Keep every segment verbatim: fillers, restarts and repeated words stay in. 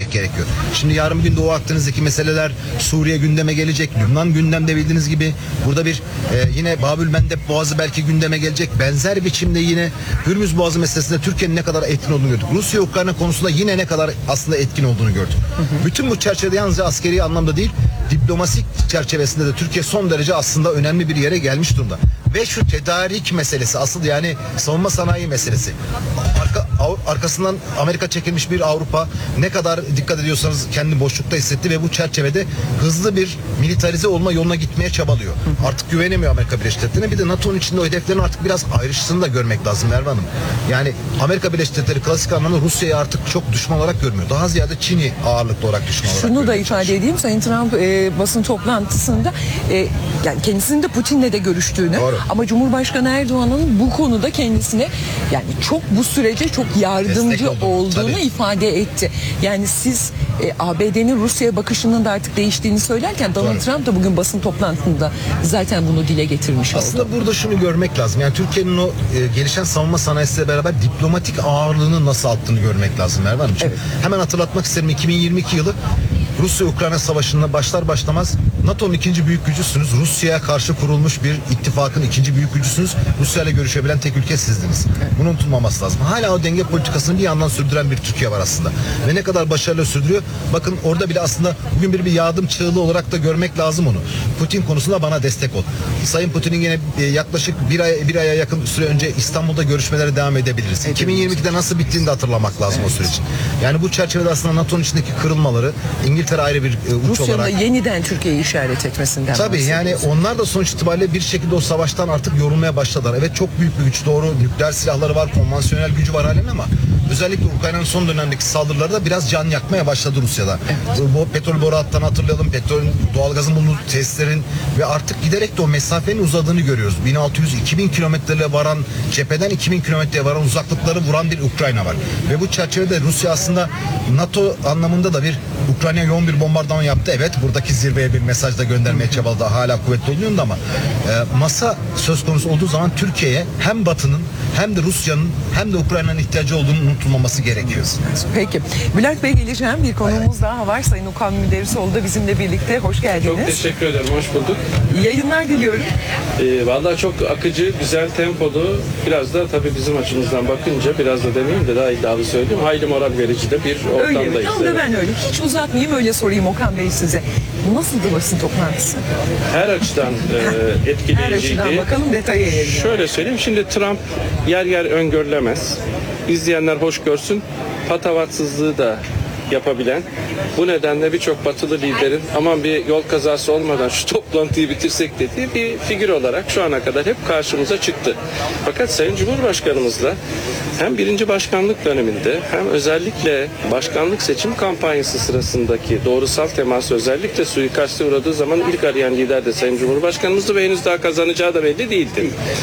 etmek gerekiyor. Şimdi yarın bir gün Doğu Akdeniz'deki meseleler, Suriye gündeme gelecek, Lübnan gündemde bildiğiniz gibi. Burada bir e, yine Babülmendeb Boğazı belki gündeme gelecek. Benzer biçimde yine Hürmüz Boğazı meselesinde Türkiye'nin ne kadar etkin olduğunu gördük. Rusya-Ukrayna konusunda yine ne kadar aslında etkin olduğunu gördük. Hı hı. Bütün bu çerçevede yalnızca askeri anlamda değil, diplomatik çerçevesinde de Türkiye son derece aslında önemli bir yere gelmiş durumda. Ve şu tedarik meselesi, asıl yani savunma sanayi meselesi. Arka, arkasından Amerika çekilmiş bir Avrupa ne kadar dikkat ediyorsanız kendi boşlukta hissetti ve bu çerçevede hızlı bir militarize olma yoluna gitmeye çabalıyor. Artık güvenemiyor Amerika Birleşik Devletleri'ne. Bir de NATO'nun içinde o hedeflerin artık biraz ayrıştığını da görmek lazım Merve Hanım. Yani Amerika Birleşik Devletleri klasik anlamda Rusya'yı artık çok düşman olarak görmüyor. Daha ziyade Çin'i ağırlıklı olarak düşman olarak görüyor. Şunu da ifade çalışıyor. edeyim. Sayın Trump e, basın toplantısında e, yani kendisinin de Putin'le de görüştüğünü, Doğru. ama Cumhurbaşkanı Erdoğan'ın bu konuda kendisine yani çok bu sürece çok yardımcı olduğunu, olduğunu ifade etti. Yani siz e, A B D'nin Rusya'ya bakışının da artık değiştiğini söylerken Donald Doğru. Trump da bugün basın toplantısında zaten bunu dile getirmiş oldu. Aslında burada şunu görmek lazım. Yani Türkiye'nin o e, gelişen savunma sanayisiyle beraber diplomatik ağırlığını nasıl arttığını görmek lazım Merve Hanım. Evet. Hemen hatırlatmak isterim, iki bin yirmi iki yılı Rusya-Ukrayna savaşında başlar başlamaz NATO'nun ikinci büyük gücüsünüz. Rusya'ya karşı kurulmuş bir ittifakın ikinci büyük gücüsünüz. Rusya ile görüşebilen tek ülke sizdiniz. Evet. Bunu unutulmaması lazım. Hala o denge politikasını bir yandan sürdüren bir Türkiye var aslında. Ve ne kadar başarılı sürdürüyor. Bakın orada bile aslında bugün bir, bir yardım çığlığı olarak da görmek lazım onu. Putin konusunda bana destek ol. Sayın Putin'in yine yaklaşık bir ay bir aya yakın süre önce İstanbul'da görüşmelere devam edebiliriz. Evet. iki bin yirmi ikide nasıl bittiğini de hatırlamak lazım evet. o sürecin. Yani bu çerçevede aslında NATO'nun içindeki kırılmaları, İngiltere ayrı bir e, uç Rusya'nın olarak. Rusya'nın yeniden Türkiye'yi işaret etmesinden. Tabii yani onlar da sonuç itibariyle bir şekilde o savaştan artık yorulmaya başladılar. Evet çok büyük bir güç, doğru, nükleer silahları var, konvansiyonel gücü var halen ama özellikle Ukrayna'nın son dönemdeki saldırıları da biraz can yakmaya başladı Rusya'da. Evet. Bu petrol boru hattını hatırlayalım, petrol, doğalgazın bulunduğu testlerin ve artık giderek de o mesafenin uzadığını görüyoruz. bin altı yüz iki bin kilometreye varan, cepheden iki bin kilometreye varan uzaklıkları vuran bir Ukrayna var. Ve bu çerçevede Rusya aslında NATO anlamında da bir Ukrayna'ya yoğun bir bombardıman yaptı. Evet, buradaki zirveye bir mesaj da göndermeye çabaladı. Hala kuvvetli oluyor ama e, masa söz konusu olduğu zaman Türkiye'ye hem Batı'nın hem de Rusya'nın hem de Ukrayna'nın ihtiyacı olduğunu unutulmaması gerekiyor. Peki. Bülent Bey geleceğim. Bir konuğumuz daha var. Sayın Okan Müderrisoğlu da bizimle birlikte. Hoş geldiniz. Çok teşekkür ederim. Hoş bulduk. Yayınlar diliyorum. Ee, Vallahi çok akıcı, güzel tempolu. Biraz da tabii bizim açımızdan bakınca biraz da demeyeyim de daha iddialı söyleyeyim. Hayli moral verici de bir ortamdayız. Öyle mi? Tam da ben öyle. Hiç uzatmayayım, öyle sorayım Okan Bey size. Nasıldı basın toplantısı? Her açıdan e, etkileyiciydi. Her açıdan bakalım, detaya inelim. Şöyle söyleyeyim. Şimdi Trump yer yer öngörülemez. İzleyenler hoş görsün. Patavatsızlığı da yapabilen, bu nedenle birçok batılı liderin aman bir yol kazası olmadan şu toplantıyı bitirsek dediği bir figür olarak şu ana kadar hep karşımıza çıktı. Fakat Sayın Cumhurbaşkanımızla hem birinci başkanlık döneminde hem özellikle başkanlık seçim kampanyası sırasındaki doğrusal teması, özellikle suikaste uğradığı zaman ilk arayan lider de Sayın Cumhurbaşkanımızdı ve henüz daha kazanacağı da belli değildi.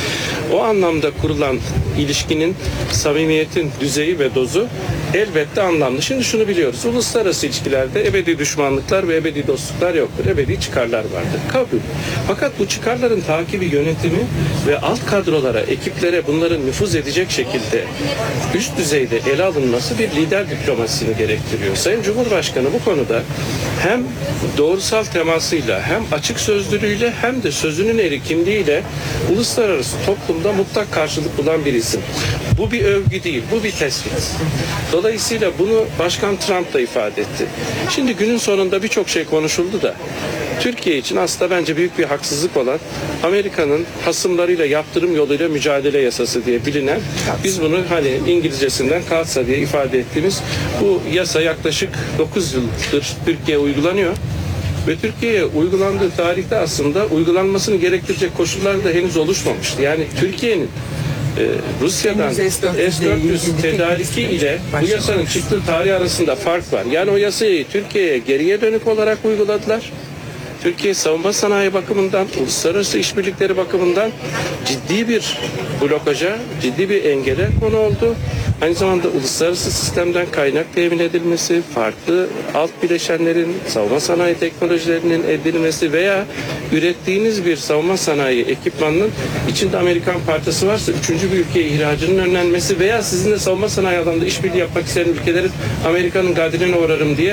O anlamda kurulan ilişkinin, samimiyetin düzeyi ve dozu elbette anlamlı. Şimdi şunu biliyoruz. Uluslararası ilişkilerde ebedi düşmanlıklar ve ebedi dostluklar yoktur. Ebedi çıkarlar vardır. Kabul. Fakat bu çıkarların takibi, yönetimi ve alt kadrolara, ekiplere bunların nüfuz edecek şekilde üst düzeyde ele alınması bir lider diplomasisini gerektiriyor. Sayın Cumhurbaşkanı bu konuda hem doğrusal temasıyla, hem açık sözlülüğüyle, hem de sözünün eri kimliğiyle uluslararası toplumda mutlak karşılık bulan bir isim. Bu bir övgü değil, bu bir tespit. Dolayısıyla bunu Başkan Trump da ifade etti. Şimdi günün sonunda birçok şey konuşuldu da Türkiye için aslında bence büyük bir haksızlık olan Amerika'nın hasımlarıyla yaptırım yoluyla mücadele yasası diye bilinen, biz bunu hani İngilizcesinden CAATSA diye ifade ettiğimiz bu yasa yaklaşık dokuz yıldır Türkiye'ye uygulanıyor. Ve Türkiye'ye uygulandığı tarihte aslında uygulanmasını gerektirecek koşullar da henüz oluşmamıştı. Yani Türkiye'nin Ee, Rusya'dan S dört yüz tedariki ile bu yasanın çıktığı tarih arasında fark var. Yani o yasayı Türkiye'ye geriye dönük olarak uyguladılar. Türkiye savunma sanayi bakımından, uluslararası işbirlikleri bakımından ciddi bir blokaja, ciddi bir engele konu oldu. Aynı zamanda uluslararası sistemden kaynak temin edilmesi, farklı alt bileşenlerin, savunma sanayi teknolojilerinin edilmesi veya ürettiğiniz bir savunma sanayi ekipmanının içinde Amerikan parçası varsa üçüncü bir ülkeye ihracının önlenmesi veya sizinle savunma sanayi alanında işbirliği yapmak isteyen ülkelerin Amerika'nın gadrine uğrarım diye